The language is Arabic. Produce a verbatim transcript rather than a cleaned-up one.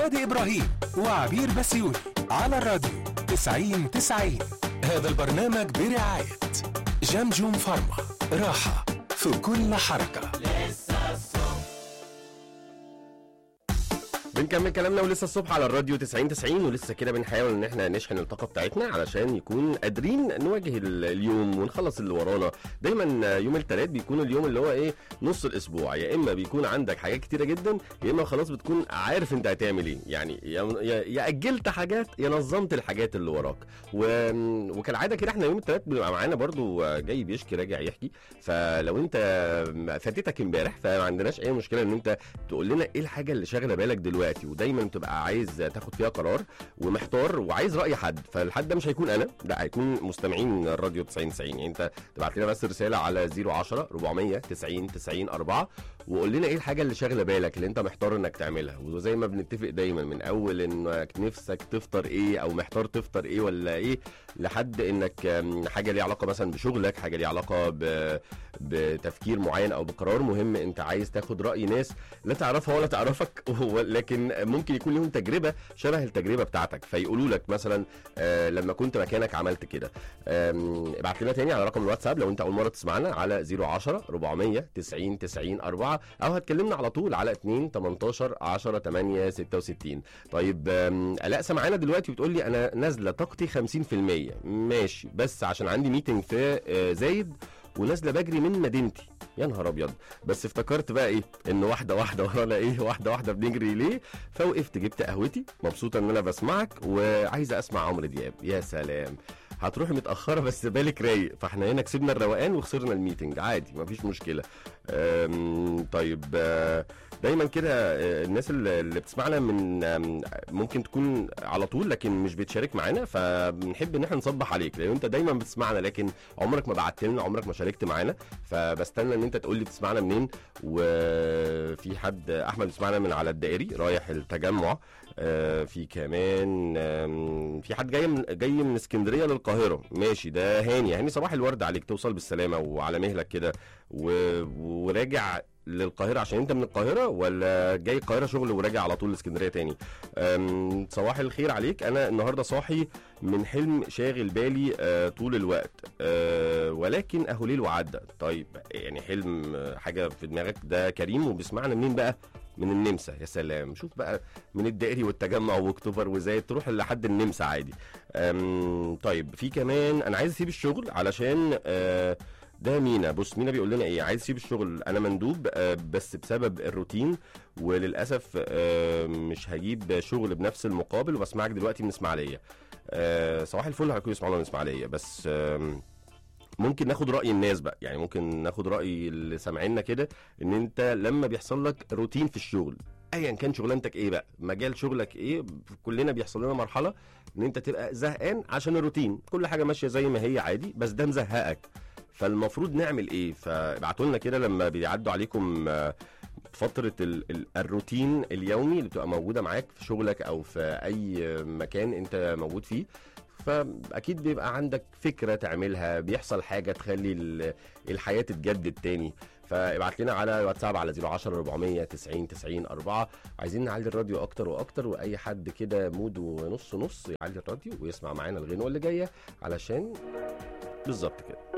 شادي إبراهيم وعبير بسيوني على الراديو تسعين تسعين. هذا البرنامج برعاية جمجم فارما، راحة في كل حركة. بنكمل كلامنا ولسه الصبح على الراديو تسعين تسعين، ولسه كده بنحاول ان احنا نشحن الطاقه بتاعتنا علشان يكون قادرين نواجه اليوم ونخلص اللي ورانا. دايما يوم الثلاث بيكون اليوم اللي هو ايه، نص الاسبوع، يا اما بيكون عندك حاجات كتيره جدا، يا اما خلاص بتكون عارف انت هتعمل ايه، يعني يا اجلت حاجات يا نظمت الحاجات اللي وراك. و... وكالعاده كده احنا يوم الثلاث بيبقى معانا برضو جاي بيشكي راجع يحكي، فلو انت فاتتك امبارح فما عندناش اي مشكله ان انت تقول لنا ايه الحاجه اللي شاغله بالك دلوقتي، ودايما تبقى عايز تاخد فيها قرار ومحتار وعايز راي حد. فالحد ده مش هيكون انا، ده هيكون مستمعين الراديو تسعين تسعين. يعني انت تبعت لنا بس رساله على صفر عشرة أربعمية تسعين تسعين أربعة وقول لنا ايه الحاجه اللي شاغله بالك اللي انت محتار انك تعملها. وزي ما بنتفق دايما من اول انك نفسك تفطر ايه او محتار تفطر ايه ولا ايه، لحد انك حاجه ليها علاقه مثلا بشغلك، حاجه ليها علاقه ب... بتفكير معين او بقرار مهم انت عايز تاخد راي ناس لا تعرفها ولا تعرفك، لكن ممكن يكون لهم تجربه شبه التجربه بتاعتك، فيقولوا لك مثلا آه لما كنت مكانك عملت كده. ابعت لنا تاني على رقم الواتساب لو انت اول مره تسمعنا على صفر عشرة أربعمية تسعين تسعين أربعة، او هتكلمنا على طول على اتنين تمنتاشر عشرة تمانية ستة وستين. طيب الاء سمعانا دلوقتي بتقول لي انا نازله طاقتي خمسين في المية، ماشي، بس عشان عندي ميتنج في زايد ونازله بجري من مدينتي. يا نهار ابيض، بس افتكرت بقى ايه ان واحده واحده ورانا ايه، واحده واحده بنجري ليه. فوقفت جبت قهوتي مبسوطه ان انا بسمعك وعايزه اسمع عمرو دياب. يا سلام، هتروحي متاخره بس بالك رايق، فاحنا هنا كسبنا الروقان وخسرنا الميتنج عادي مفيش مشكله. طيب دايما كده الناس اللي بتسمعنا من ممكن تكون على طول لكن مش بتشارك معانا، فبنحب ان احنا نصبح عليك لان انت دايما بتسمعنا لكن عمرك ما بعت لنا، عمرك ما شاركت معانا، فبستنى ان انت تقول لي بتسمعنا منين. وفي حد احمد بيسمعنا من على الدائري رايح التجمع، في كمان في حد جاي من جاي من اسكندريه للقاهره، ماشي، ده هاني. هاني صباح الورد عليك، توصل بالسلامه وعلى مهلك كده وراجع للقاهره عشان انت من القاهره، ولا جاي القاهره شغل وراجع على طول لاسكندريه تاني؟ صباح الخير عليك. انا النهارده صاحي من حلم شاغل بالي أه طول الوقت، أه ولكن اهو ليل وعدى. طيب يعني حلم حاجه في دماغك ده كريم، وبيسمعنا منين بقى؟ من النمسا. يا سلام، شوف بقى من الدائري والتجمع واكتوبر وزايد تروح لحد النمسا عادي. طيب في كمان انا عايز اسيب الشغل علشان أه ده مينا. بص مينا بيقول لنا ايه، عايز اسيب الشغل، انا مندوب آه بس بسبب الروتين وللاسف آه مش هجيب شغل بنفس المقابل، وبسمعك دلوقتي من اسماعيليه. آه صباح الفل، هيكون يسمعونا من اسماعيليه، بس آه ممكن ناخد راي الناس بقى، يعني ممكن ناخد راي اللي سامعيننا كده، ان انت لما بيحصل لك روتين في الشغل ايا كان شغلانتك ايه بقى، مجال شغلك ايه، كلنا بيحصل لنا مرحله ان انت تبقى زهقان عشان الروتين، كل حاجه ماشيه زي ما هي عادي بس ده مزهقك، فالمفروض نعمل ايه؟ فابعتوا لنا كده لما بيعدوا عليكم فتره الروتين اليومي اللي بتبقى موجوده معاك في شغلك او في اي مكان انت موجود فيه، فاكيد بيبقى عندك فكره تعملها، بيحصل حاجه تخلي الحياه تتجدد تاني. فابعت لنا على واتساب على صفر عشرة أربعمية تسعين تسعين أربعة. عايزين نعلي الراديو اكتر واكتر، واي حد كده مود ونص نص يعلي الراديو ويسمع معانا الغنوه اللي جايه علشان بالظبط كده.